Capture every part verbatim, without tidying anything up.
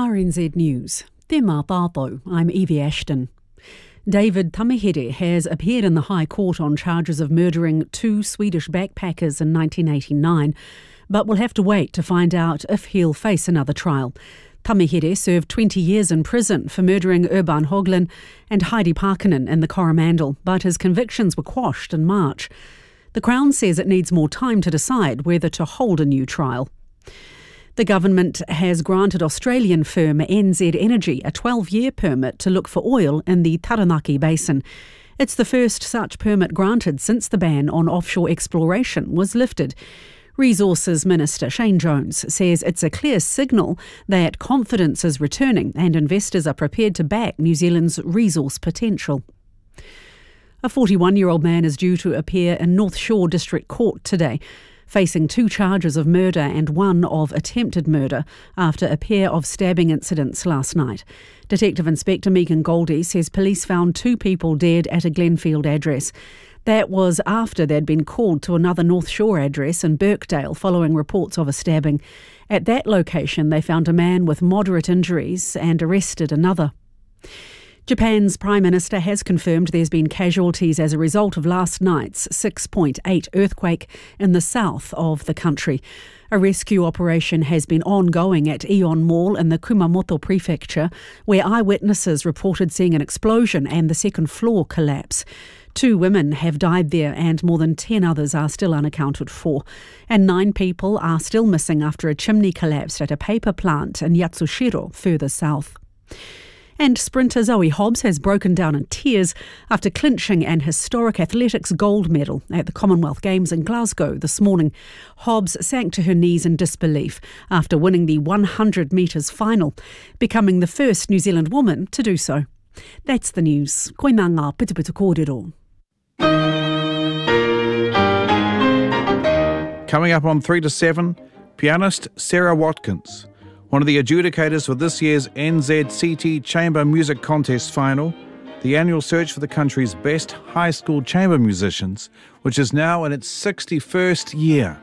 R N Z News. Te mā tātou, I'm Evie Ashton. David Tamihere has appeared in the High Court on charges of murdering two Swedish backpackers in nineteen eighty-nine, but will have to wait to find out if he'll face another trial. Tamihere served twenty years in prison for murdering Urban Höglund and Heidi Parkkonen in the Coromandel, but his convictions were quashed in March. The Crown says it needs more time to decide whether to hold a new trial. The government has granted Australian firm N Z Energy a twelve-year permit to look for oil in the Taranaki Basin. It's the first such permit granted since the ban on offshore exploration was lifted. Resources Minister Shane Jones says it's a clear signal that confidence is returning and investors are prepared to back New Zealand's resource potential. A forty-one-year-old man is due to appear in North Shore District Court today, facing two charges of murder and one of attempted murder after a pair of stabbing incidents last night. Detective Inspector Megan Goldie says police found two people dead at a Glenfield address. That was after they'd been called to another North Shore address in Birkdale following reports of a stabbing. At that location, they found a man with moderate injuries and arrested another. Japan's Prime Minister has confirmed there's been casualties as a result of last night's six point eight earthquake in the south of the country. A rescue operation has been ongoing at Aeon Mall in the Kumamoto prefecture, where eyewitnesses reported seeing an explosion and the second floor collapse. Two women have died there and more than ten others are still unaccounted for. And nine people are still missing after a chimney collapsed at a paper plant in Yatsushiro, further south. And sprinter Zoe Hobbs has broken down in tears after clinching an historic athletics gold medal at the Commonwealth Games in Glasgow this morning. Hobbs sank to her knees in disbelief after winning the one hundred metres final, becoming the first New Zealand woman to do so. That's the news. Koe mā ngā pitupitu kōrero. Coming up on three to seven, pianist Sarah Watkins, one of the adjudicators for this year's N Z C T Chamber Music Contest final, the annual search for the country's best high school chamber musicians, which is now in its sixty-first year.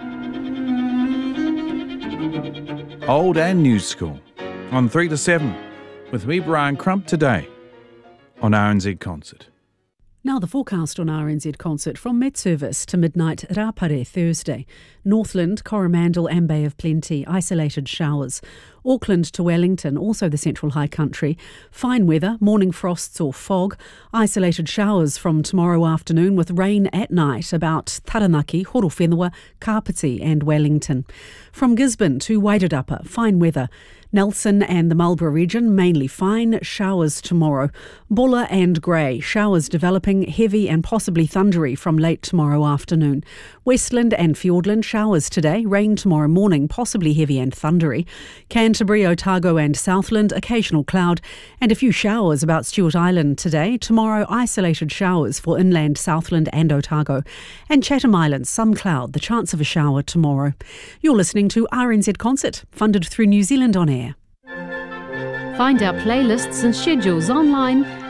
Old and new school, on three to seven, with me, Brian Crump, today on R N Z Concert. Now the forecast on R N Z Concert from Met Service to midnight Rapare Thursday. Northland, Coromandel and Bay of Plenty, isolated showers. Auckland to Wellington, also the central high country. Fine weather, morning frosts or fog. Isolated showers from tomorrow afternoon with rain at night about Taranaki, Horowhenua, Kapiti and Wellington. From Gisborne to Wairarapa, fine weather. Nelson and the Marlborough region, mainly fine, showers tomorrow. Bulla and Grey, showers developing, heavy and possibly thundery from late tomorrow afternoon. Westland and Fiordland, showers today, rain tomorrow morning, possibly heavy and thundery. Canterbury, Otago and Southland, occasional cloud, and a few showers about Stewart Island today. Tomorrow, isolated showers for inland Southland and Otago. And Chatham Islands, some cloud, the chance of a shower tomorrow. You're listening to R N Z Concert, funded through New Zealand On Air. Find our playlists and schedules online